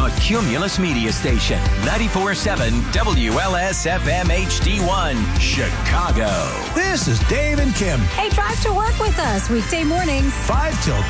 a Cumulus Media Station. 94.7 WLS-FM HD1, Chicago. This is Dave and Kim. Hey, drive to work with us weekday mornings. 5 till